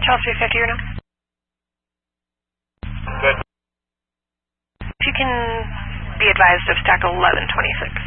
Charles 350, you're now. Good. If you can be advised of stack 1126.